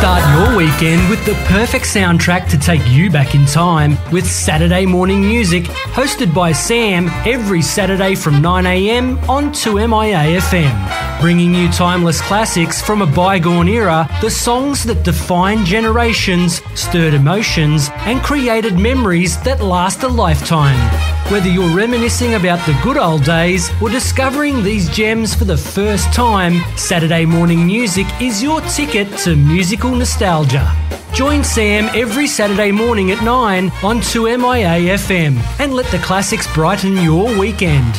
Start your weekend with the perfect soundtrack to take you back in time with Saturday Morning Music, hosted by Sam every Saturday from 9 a.m. on 2MIA FM. Bringing you timeless classics from a bygone era, the songs that defined generations, stirred emotions, and created memories that last a lifetime. Whether you're reminiscing about the good old days or discovering these gems for the first time, Saturday Morning Music is your ticket to musical nostalgia. Join Sam every Saturday morning at 9 on 2MIA FM and let the classics brighten your weekend.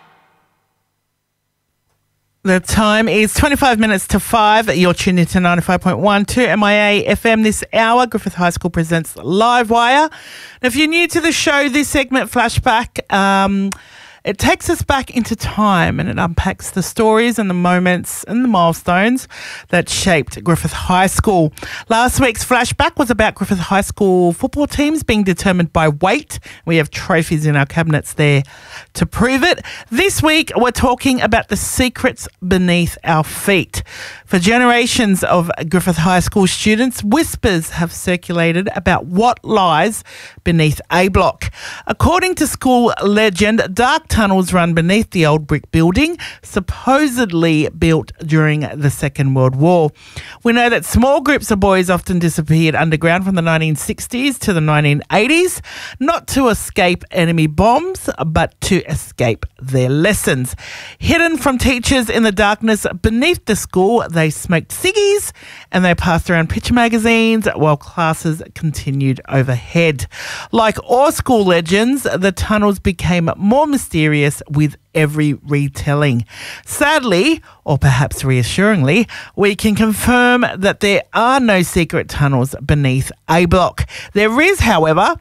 The time is 25 minutes to 5. You're tuned into 95.1 2MIA FM this hour. Griffith High School presents Live Wire. Now, if you're new to the show, this segment, Flashback, it takes us back into time and it unpacks the stories and the moments and the milestones that shaped Griffith High School. Last week's Flashback was about Griffith High School football teams being determined by weight. We have trophies in our cabinets there to prove it. This week, we're talking about the secrets beneath our feet. For generations of Griffith High School students, whispers have circulated about what lies beneath A Block. According to school legend, dark tunnels run beneath the old brick building, supposedly built during the Second World War. We know that small groups of boys often disappeared underground from the 1960s to the 1980s, not to escape enemy bombs, but to escape their lessons. Hidden from teachers in the darkness beneath the school, they smoked ciggies and they passed around picture magazines while classes continued overhead. Like all school legends, the tunnels became more mysterious with every retelling. Sadly, or perhaps reassuringly, we can confirm that there are no secret tunnels beneath A Block. There is, however,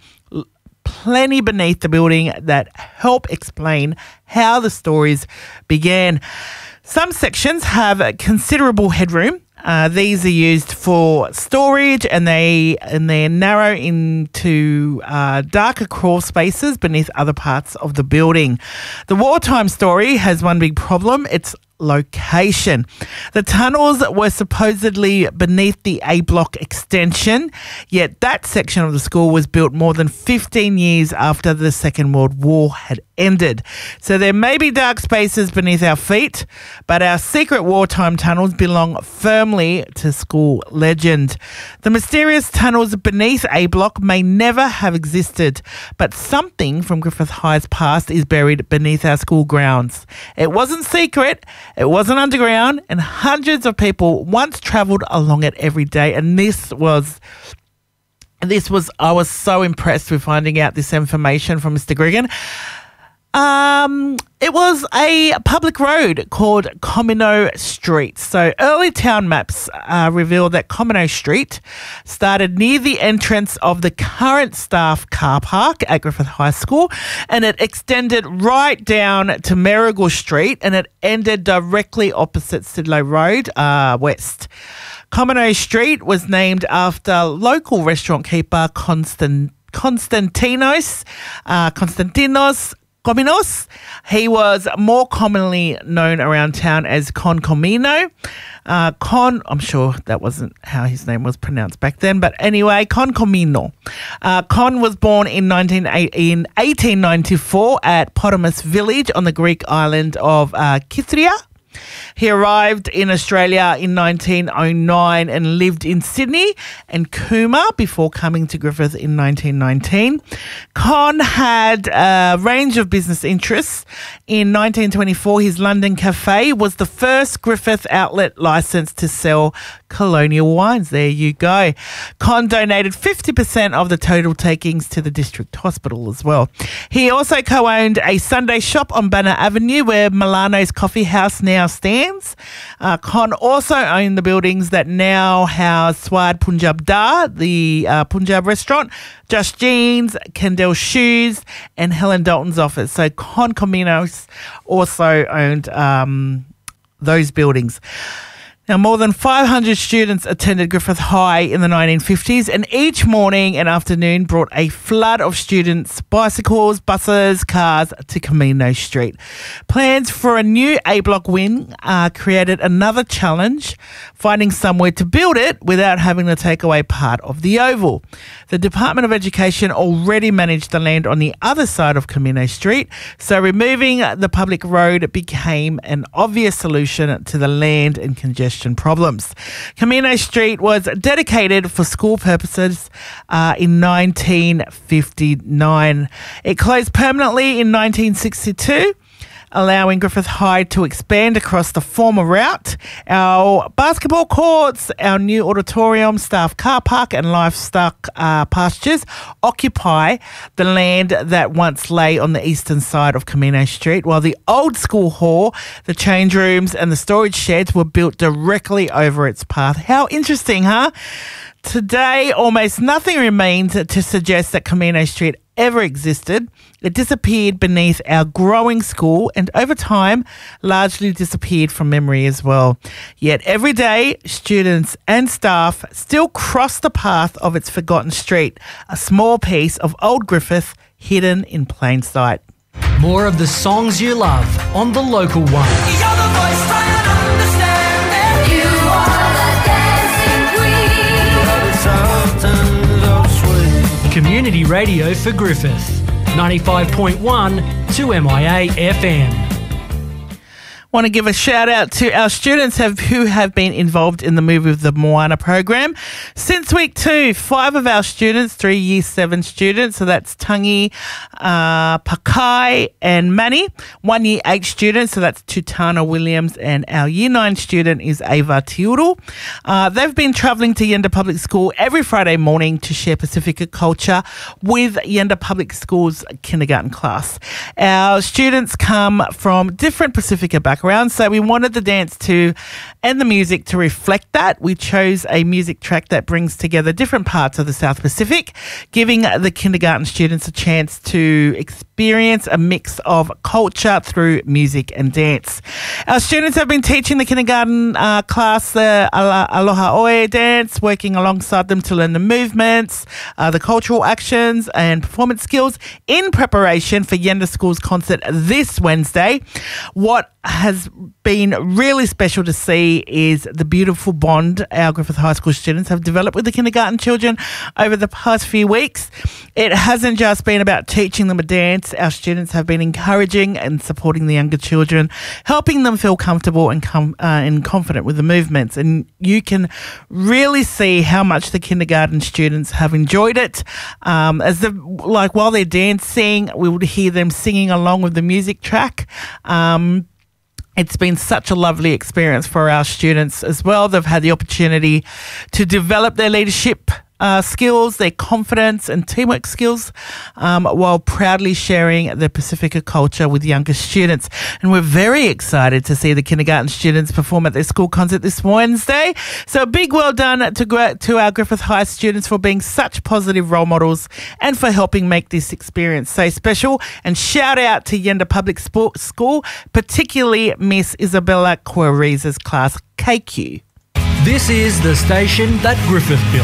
plenty beneath the building that help explain how the stories began. Some sections have considerable headroom. These are used for storage and they're narrow into darker crawl spaces beneath other parts of the building. The wartime story has one big problem. It's location. The tunnels were supposedly beneath the A Block extension, yet that section of the school was built more than 15 years after the Second World War had ended. So there may be dark spaces beneath our feet, but our secret wartime tunnels belong firmly to school legend. The mysterious tunnels beneath A Block may never have existed, but something from Griffith High's past is buried beneath our school grounds. It wasn't secret, it wasn't underground, and hundreds of people once travelled along it every day. And I was so impressed with finding out this information from Mr. Grigan. It was a public road called Comino Street. So early town maps revealed that Comino Street started near the entrance of the current staff car park at Griffith High School, and it extended right down to Marigold Street, and it ended directly opposite Sidlow Road, west. Comino Street was named after local restaurant keeper Konstantinos Kominos. He was more commonly known around town as Con Comino. I'm sure that wasn't how his name was pronounced back then, but anyway, Con Comino. Con was born in 1894 at Potamus Village on the Greek island of Kythria. He arrived in Australia in 1909 and lived in Sydney and Cooma before coming to Griffith in 1919. Con had a range of business interests. In 1924, his London Cafe was the first Griffith outlet licensed to sell colonial wines. There you go. Con donated 50% of the total takings to the district hospital as well. He also co-owned a Sunday shop on Banner Avenue where Milano's Coffee House now stands. Con also owned the buildings that now house Swad Punjab Dar, the Punjab restaurant, Just Jeans, Kendall Shoes, and Helen Dalton's office. So Con Cominos also owned those buildings. Now, more than 500 students attended Griffith High in the 1950s, and each morning and afternoon brought a flood of students, bicycles, buses, cars to Camino Street. Plans for a new A-block wing created another challenge, finding somewhere to build it without having to take away part of the oval. The Department of Education already managed the land on the other side of Camino Street, so removing the public road became an obvious solution to the land and congestion problems. Camino Street was dedicated for school purposes in 1959. It closed permanently in 1962, allowing Griffith High to expand across the former route. Our basketball courts, our new auditorium, staff car park and livestock pastures occupy the land that once lay on the eastern side of Camino Street, while the old school hall, the change rooms and the storage sheds were built directly over its path. How interesting, huh? Today, almost nothing remains to suggest that Camino Street ever existed. It disappeared beneath our growing school and over time largely disappeared from memory as well. Yet every day, students and staff still cross the path of its forgotten street, a small piece of old Griffith hidden in plain sight. More of the songs you love on The Local One. You're the voice trying to understand that you are the dancing queen. Community radio for Griffith. 95.1 2MIA FM. Want to give a shout out to our students who have been involved in the Move with the Moana program. Since week 2, 5 of our students, 3 Year 7 students, so that's Tangi, Pakai and Manny. 1 Year 8 students, so that's Tutana Williams, and our Year 9 student is Ava Tiuru. They've been travelling to Yenda Public School every Friday morning to share Pacifica culture with Yenda Public School's kindergarten class. Our students come from different Pacifica backgrounds, so we wanted the dance and the music to reflect that. We chose a music track that brings together different parts of the South Pacific, giving the kindergarten students a chance to experience a mix of culture through music and dance. Our students have been teaching the kindergarten class the Aloha Oe dance, working alongside them to learn the movements, the cultural actions and performance skills in preparation for Yenda School's concert this Wednesday. What has been really special to see is the beautiful bond our Griffith High School students have developed with the kindergarten children over the past few weeks. It hasn't just been about teaching them a dance. Our students have been encouraging and supporting the younger children, helping them feel comfortable and confident with the movements. And you can really see how much the kindergarten students have enjoyed it. While they're dancing, we would hear them singing along with the music track. It's been such a lovely experience for our students as well. They've had the opportunity to develop their leadership skills, their confidence and teamwork skills, while proudly sharing their Pacifica culture with younger students. And we're very excited to see the kindergarten students perform at their school concert this Wednesday. So a big well done to our Griffith High students for being such positive role models and for helping make this experience so special. And shout out to Yenda Public School, particularly Miss Isabella Quareza's class KQ. This is the station that Griffith built.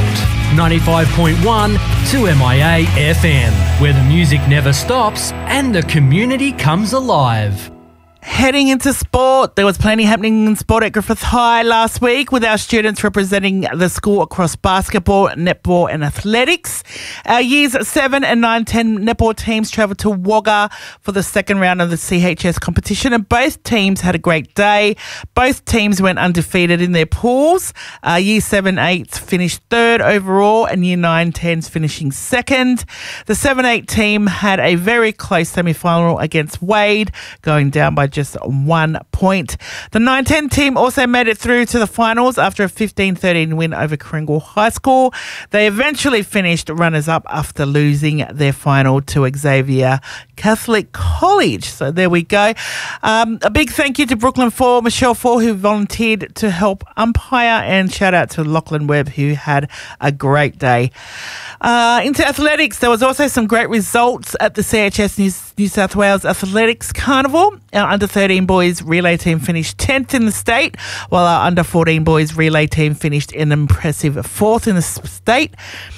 95.1 2MIA FM, where the music never stops and the community comes alive. Heading into sport, there was plenty happening in sport at Griffith High last week with our students representing the school across basketball, netball and athletics. Our Years 7 and 9, 10 netball teams travelled to Wagga for the second round of the CHS competition, and both teams had a great day. Both teams went undefeated in their pools. Year 7, 8s finished third overall and Year 9, 10s finishing second. The 7, 8 team had a very close semi-final against Wade, going down by just 1 point. The 9-10 team also made it through to the finals after a 15-13 win over Kringle High School. They eventually finished runners-up after losing their final to Xavier Catholic College. So there we go. A big thank you to Brooklyn 4, Michelle 4, who volunteered to help umpire, and shout out to Lachlan Webb, who had a great day. Into athletics, there was also some great results at the CHS New South Wales Athletics Carnival. Our under under-13 boys relay team finished 10th in the state, while our under-14 boys relay team finished an impressive 4th in the state.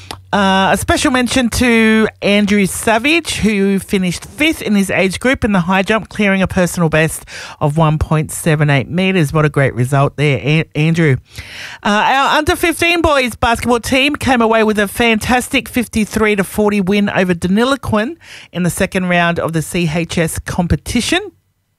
A special mention to Andrew Savage, who finished 5th in his age group in the high jump, clearing a personal best of 1.78 metres. What a great result there, Andrew. Our under-15 boys basketball team came away with a fantastic 53-40 win over Deniliquin in the second round of the CHS competition.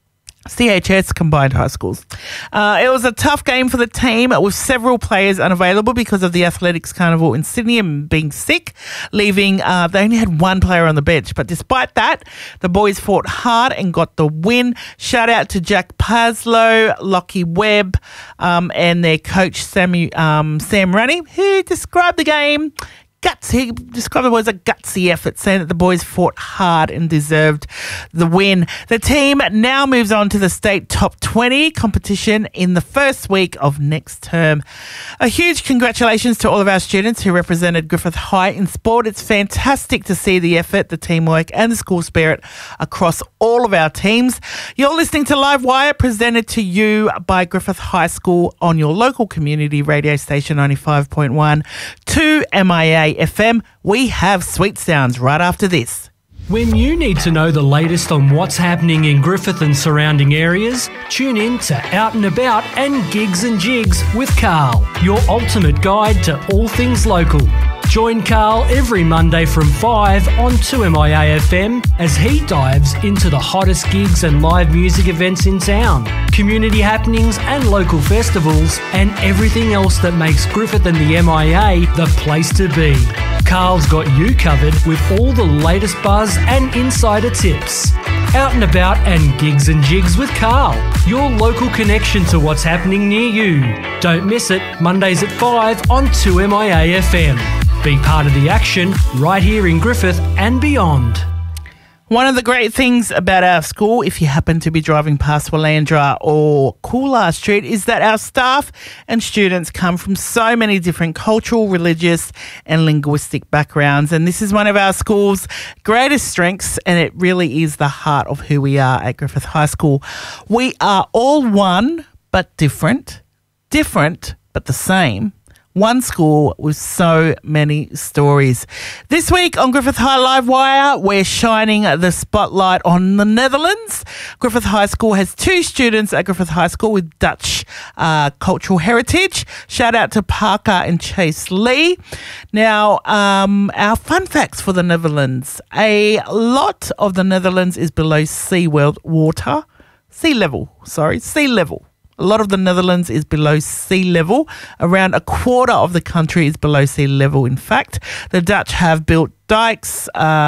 CHS, Combined High Schools. It was a tough game for the team with several players unavailable because of the Athletics Carnival in Sydney and being sick, leaving they only had one player on the bench. But despite that, the boys fought hard and got the win. Shout out to Jack Paslow, Lockie Webb, and their coach Sam Runny, who described the game he described it as a gutsy effort, saying that the boys fought hard and deserved the win. The team now moves on to the state top 20 competition in the first week of next term. A huge congratulations to all of our students who represented Griffith High in sport. It's fantastic to see the effort, the teamwork and the school spirit across all of our teams. You're listening to Live Wire, presented to you by Griffith High School on your local community radio station 95.1 to MIA FM. We have Sweet Sounds right after this. When you need to know the latest on what's happening in Griffith and surrounding areas, tune in to Out and About and Gigs and Jigs with Carl, your ultimate guide to all things local. Join Carl every Monday from 5 on 2MIA FM as he dives into the hottest gigs and live music events in town, community happenings and local festivals, and everything else that makes Griffith and the MIA the place to be. Carl's got you covered with all the latest buzz and insider tips. Out and About and Gigs and Jigs with Carl, your local connection to what's happening near you. Don't miss it, Mondays at 5 on 2MIA FM. Be part of the action right here in Griffith and beyond. One of the great things about our school, if you happen to be driving past Willandra or Coolard Street, is that our staff and students come from so many different cultural, religious and linguistic backgrounds. And this is one of our school's greatest strengths, and it really is the heart of who we are at Griffith High School. We are all one but different, different but the same. One school with so many stories. This week on Griffith High Live Wire, we're shining the spotlight on the Netherlands. Griffith High School has 2 students at Griffith High School with Dutch cultural heritage. Shout out to Parker and Chase Lee. Now, our fun facts for the Netherlands. A lot of the Netherlands is below sea level. A lot of the Netherlands is below sea level. Around a quarter of the country is below sea level, in fact. The Dutch have built dikes,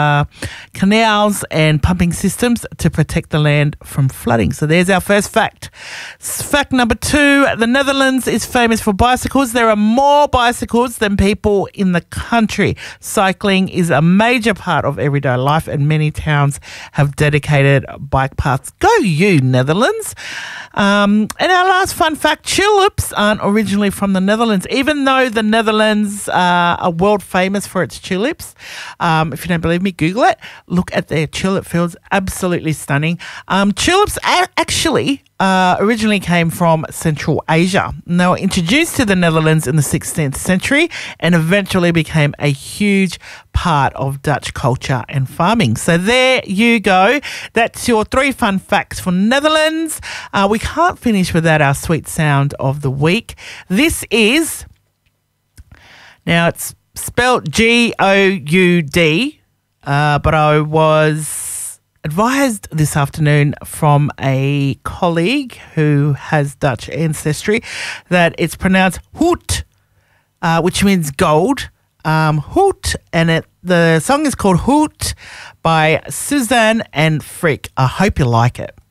canals and pumping systems to protect the land from flooding. So there's our first fact. Fact number 2, the Netherlands is famous for bicycles. There are more bicycles than people in the country. Cycling is a major part of everyday life and many towns have dedicated bike paths. Go you, Netherlands. And our last fun fact, tulips aren't originally from the Netherlands, even though the Netherlands are world famous for its tulips. If you don't believe me, Google it. Look at their tulip fields. Absolutely stunning. Tulips actually originally came from Central Asia. And they were introduced to the Netherlands in the 16th century and eventually became a huge part of Dutch culture and farming. So there you go. That's your 3 fun facts for Netherlands. We can't finish without our sweet sound of the week. This is, now it's spelled G-O-U-D, but I was advised this afternoon from a colleague who has Dutch ancestry that it's pronounced hoot, which means gold. Hoot, and the song is called Hoot by Suzanne and Frick. I hope you like it.